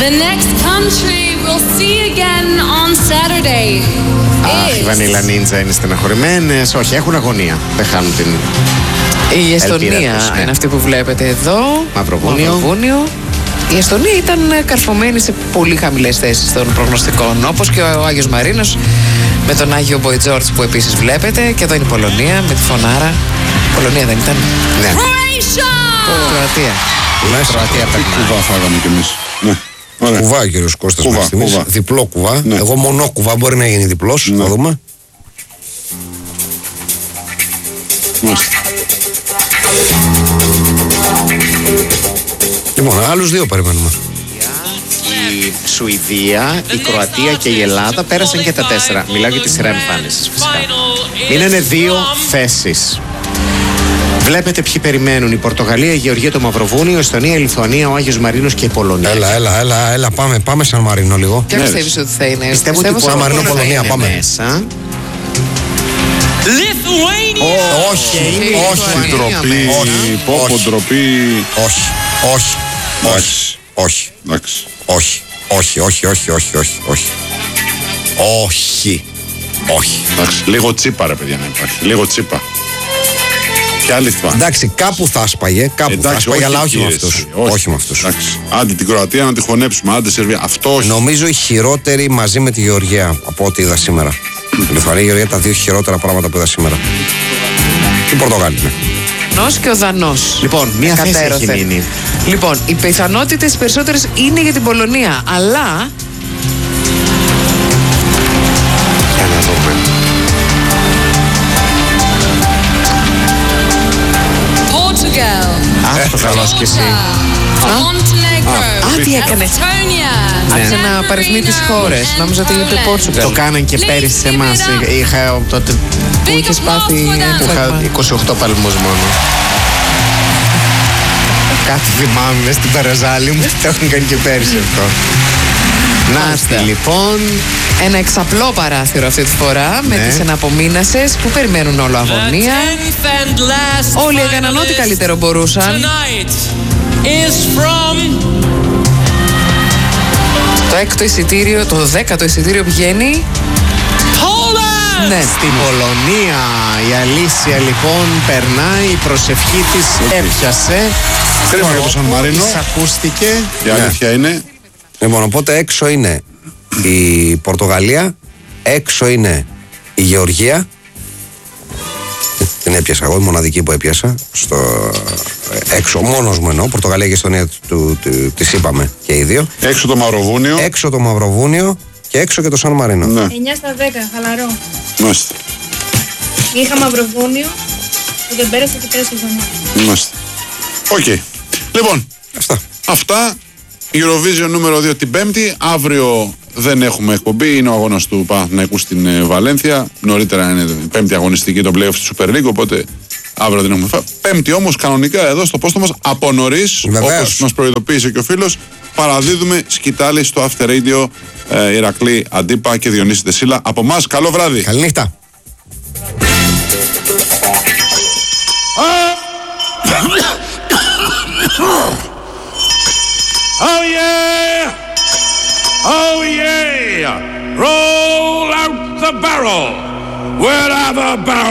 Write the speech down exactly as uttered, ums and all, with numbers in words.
The next country we'll see again on Saturday. Αχ, οι Βανίλα Νίντζα είναι στεναχωρημένες. Όχι, έχουν αγωνία. Δεν χάνουν την. Η Εστονία τους, ναι. είναι αυτή που βλέπετε εδώ. Μαυροβούνιο. Μαυροβούνιο. Η Εστονία ήταν καρφωμένη σε πολύ χαμηλές θέσεις των προγνωστικών, όπως και ο Άγιος Μαρίνος με τον Άγιο Μποϊτζόρτς που επίσης βλέπετε. Και εδώ είναι η Πολωνία με τη φωνάρα. Πολωνία δεν ήταν? Ναι. Κροατία. Μέσα. Κροατία Τι κουβά φάγαμε κι εμείς. Ναι. Ωραία. Κουβά ο κύριος Κώστας Κουβά, μέχρι στιγμής. κουβά. Διπλό κουβά. Ναι. Εγώ μονό κουβά, μπορεί να γίνει διπλός. Ναι. Θα δούμε. Μάλιστα. Λοιπόν, άλλους δύο περιμένουμε. Η Σουηδία, η Κροατία και η Ελλάδα πέρασαν και τα τέσσερα. Μιλάω για τη σειρά εμφάνισης φυσικά. Είναι δύο θέσεις. Βλέπετε ποιοι περιμένουν. Η Πορτογαλία, η Γεωργία, το Μαυροβούνιο, η Εστονία, η Λιθουανία, ο Άγιος Μαρίνος και η Πολωνία. Έλα, έλα, έλα, έλα, πάμε, πάμε Σαν Μαρίνο λίγο. Ποια πιστεύεις ότι θα είναι? Πιστεύω ότι η Σαν Μαρίνο, Πολωνία Πολωνία, είναι πάμε. μέσα. Όχι, είναι η όχι, Λιθουανία Ντροπή, όχι, πόπο, όχι. ντροπή. όχι, όχι, όχι, όχι, Εντάξει. όχι, όχι, όχι, όχι, όχι, όχι, όχι. Όχι, όχι. Εντάξει. Λίγο τσίπα ρε παιδιά να υπάρχει. Λίγο τσίπα. Ποια Λιθουανία. Εντάξει, κάπου θα σπαγε, κάπου θα σπαγε, αλλά όχι με κύριε, αυτούς. εσύ, Όχι με αυτούς. Εντάξει. Άντε την Κροατία να τη χωνέψουμε. Άντε Σερβία. Αυτό όχι. Νομίζω η χειρότερη μαζί με τη Γεωργία από ό,τι είδα σήμερα. Η Λιθουανία και η Γεωργία τα δύο χειρότερα πράγματα που είδα σήμερα. Και η Πορτογάλη, ναι. Δανός και ο Δανός. Λοιπόν, μία θέση έχει Εκατέρωθεν. μείνει. Λοιπόν, οι πιθανότητες περισσότερες είναι για την Πολωνία, αλλά Για να δούμε. Portugal. Αχ, το καλός κι εσύ. Montenegro. Α, τι έκανε? Estonia. άρχισε να παριθμεί τις χώρες. Νόμιζα ότι είπε Το Πόρτουγκαλ. κάναν και πέρυσι σε εμάς. Είχα τότε Που είχες πάθει που είχα είκοσι οκτώ παλμούς μόνο. Κάτι θυμάμαι στην Παραζάλη μου. Το έχουν κάνει και πέρυσι αυτό. Να είστε λοιπόν. Ένα εξαπλό παράθυρο αυτή τη φορά με Ναι. τις εναπομείνασες που περιμένουν όλο αγωνία. Όλοι έκαναν ό,τι καλύτερο μπορούσαν. Το έκτο εισιτήριο, το δέκατο εισιτήριο πηγαίνει. Ναι. Στην Πολωνία η Αλήσια λοιπόν περνάει, η προσευχή της έπιασε. Κρίμα για το Σαν Μαρίνο. Εισακούστηκε. Η αλήθεια είναι. Λοιπόν, οπότε έξω είναι η Πορτογαλία, έξω είναι η Γεωργία. Την έπιασα εγώ, η μοναδική που έπιασα. Στο έξω, μόνος μου εννοώ. Πορτογαλία και Εστονία του, του, τις είπαμε και οι δύο. Έξω το Μαυροβούνιο. Έξω το Μαυροβούνιο και έξω και το Σαν Μαρίνο. Ναι. εννιά στα δέκα, χαλαρό. Μάλιστα. Είχα Μαυροβούνιο που δεν πέρασε και πέρασε η Ζωνιά. Μάλιστα. Οκ. Λοιπόν, Αυτά. αυτά. Eurovision νούμερο δύο την Πέμπτη. Αύριο δεν έχουμε εκπομπή. Είναι ο αγώνας του Παναθηναϊκού στην ε, Βαλένθια. Νωρίτερα είναι η πέμπτη αγωνιστική των playoffs του Super League. Οπότε αύριο δεν έχουμε φά. Πέμπτη όμως κανονικά εδώ στο πόστο μας από νωρίς, Βεβαίως. όπως μας προειδοποίησε και ο φίλος, παραδίδουμε σκητάλη στο After Radio ε, Ηρακλή Αντίπα και Διονύση Δεσίλα. Από εμάς, καλό βράδυ. Καληνύχτα. Oh yeah! Oh yeah! Roll out the barrel! We'll have a barrel!